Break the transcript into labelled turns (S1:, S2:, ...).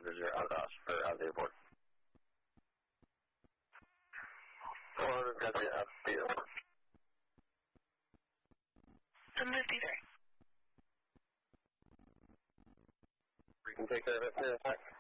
S1: 0 on DOS for on the airport. 400 got the at the airport.
S2: I'm going to be there.
S1: We can take care of it.